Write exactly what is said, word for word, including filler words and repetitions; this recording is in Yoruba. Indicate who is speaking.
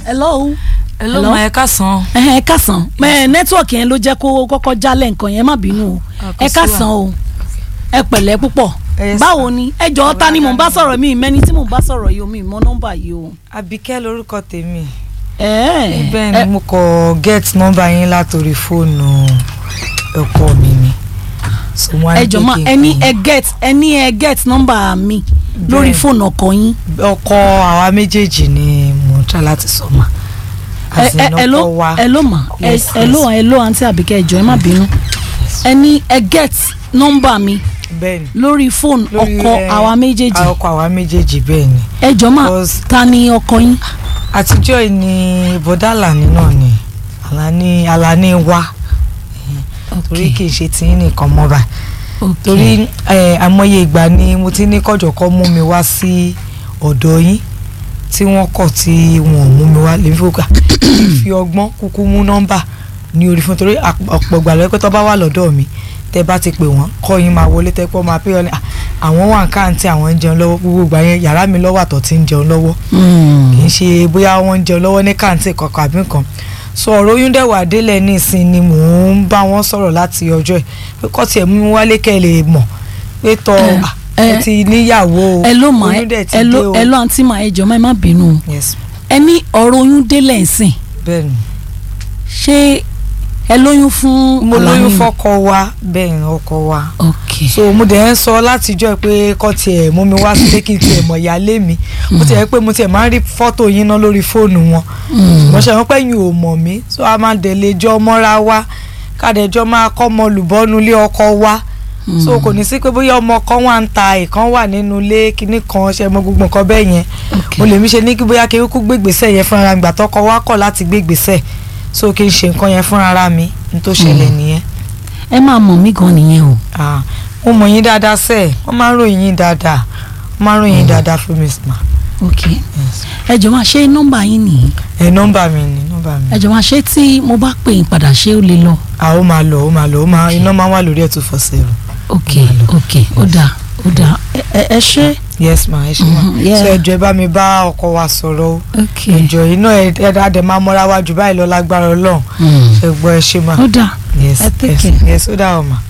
Speaker 1: hello.
Speaker 2: hello ma ẹ káàsán.
Speaker 1: ẹ káàsán mẹ nẹ́tíwọ̀kì yẹn ló jẹ́ kó kọ́kọ́ jálẹ̀ nǹkan yẹn má bínú o ẹ káàsán o ẹ pẹ̀lẹ́ púpọ̀ báwo ni ẹ jọ̀ọ́ ta ni mò ń bá sọ̀rọ̀ mi mẹ́ni tí mò ń bá sọ̀rọ̀ yìí o mi mọ nọ́mbà yìí o.
Speaker 2: Àbíkẹ́ lórúkọ tèmi.
Speaker 1: ẹ
Speaker 2: bẹ́ẹ̀ ni mo kọ get nọ́mbà yín látòrí fóònù ọkọ mi ni.
Speaker 1: ẹ jọ̀ọ́ ma ẹni ẹ get ẹni ẹ get nọ́mbà mi lórí fóònù ọkọ yín.
Speaker 2: ọkọ àwa méjèèjì ni mo ń tra láti sọ ma.
Speaker 1: ẹ ló ẹ ló ma ẹ ló ẹ ló àǹtí Àbíkẹ́ ẹ jọ̀ọ́ ẹ má bínú ẹni ẹ get nọ́mbà mi
Speaker 2: bẹ́ẹ̀ni
Speaker 1: lórí fóònù ọkọ àwa méjèèjì.
Speaker 2: ọkọ àwa méjèèjì bẹ́ẹ̀ni.
Speaker 1: ẹ jọ̀ọ́ ma ta ni ọkọ yín.
Speaker 2: àtijọ́ yìí ni bọ́dà Àlàní náà ni Àlàní Àlàní wá torí kì í ṣe tí nìkan mọ́ bá torí àmọye ìgbà ni mo ti ní kọ̀jọ̀kọ́ mú mi wá sí ọ̀dọ̀ yín tí wọ́n kọ̀ tí wọ́n mú mi wá lè fi òkà fi ọgbọ́n kúkú mú nọ́mbà ní orí fún torí ọ̀pọ̀ ìgbà lọ́wọ́ pé tó bá wà lọ́dọ̀ mi tẹ́ bá ti pè wọ́n kọ́ yín máa wọlé tẹ́ pọ́ máa pé ọ ní àwọn wà ń káàntì àwọn ń jẹun lọ́wọ́ gbogbo ìgbà yẹn yàrá mi lọ́wọ́ àtọ̀ tí ń jẹun lọ́wọ́ kì í ṣe bóyá wọ́n ń jẹun lọ́wọ́ ní káàntì kankan àbí nǹkan sọ ọ̀rọ̀ oyún dẹ̀wà délẹ̀ ní ìsìn ni mò ń bá wọn sọ̀rọ̀ láti ọjọ́ ẹ̀ pé kọ́ tiẹ̀ mú mi wálé kẹ́ ẹ lè mọ̀ pé tọ́ ẹ ti níyàwó oyún dẹ̀ ti dé o.
Speaker 1: ẹ ló àǹtí mà ẹ jọ̀ọ́ má ẹ má bínú ẹ ní ọ̀rọ̀ oyún délẹ̀ ìsìn
Speaker 2: bẹ́ẹ̀ni
Speaker 1: ṣé ẹ lóyún fún
Speaker 2: mo lóyún fọ́kọ wa bẹ́ẹ̀ ni ọkọ wa
Speaker 1: ok
Speaker 2: so mo dẹ̀ ń sọ látijọ́ pé kọ́ tiẹ̀ mú mi wá sí kí n tiẹ̀ mọ̀ ìyáálé mi mo tiẹ̀ pé mo tiẹ̀ máa ń rí fọ́tò yín náà lórí fóònù wọn mo ṣe wọn pé yín ò mọ̀ mí so a máa délé jọ mọ́ra wa kádẹ́jọ́ máa kọ́ ọmọ olùbọ́nu ilé ọkọ wa so kò ní sí pé bóyá ọmọ kan wà ń ta ìkan wà nínú ilé kíní kan ṣe mọ gbogbo nǹkan bẹ́ẹ̀ yẹn mo lè mi ṣe ní kí bóyá kí kú gbégbèsè yẹn fúnra gbà tọkọ wa kọ̀ láti gbégbèsè so kí n ṣe nǹkan yẹn fúnra ara mi n tó ṣẹlẹ̀ nìyẹn.
Speaker 1: ẹ máa mọ̀ mí gan nìyẹn o.
Speaker 2: mo mọ̀ yín dáadáa sẹ́ẹ̀ wọ́n máa ń ròyìn yín dáadáa wọ́n máa ń ròyìn yín dáadáa fún mi ma.
Speaker 1: ok ẹ jọ̀ọ́ máa ṣe nọ́mbà yín nìyí.
Speaker 2: ẹ nọ́mbà mi ni nọ́mbà mi.
Speaker 1: ẹ jọ̀ọ́ máa ṣe tí mo bá pè yín padà ṣé ó lè lọ.
Speaker 2: a ó máa lọ ó máa lọ ó máa iná máa wà lórí ẹ̀ two four seven.
Speaker 1: ok ok ó dáa ó dáa ẹ ṣe.
Speaker 2: yes ma ẹ ṣe ma so ẹjọ ẹ bá mi bá ọkọ wa sọ̀rọ̀ o ẹjọ iná ẹ dáadẹ máa mọ́ra wájú báyìí lọ lágbára Ọlọ́run ẹ gbọ́ ẹ ṣe ma.
Speaker 1: ó dáa
Speaker 2: yes
Speaker 1: ẹ tẹkẹ
Speaker 2: yes ó dáa ọ ma.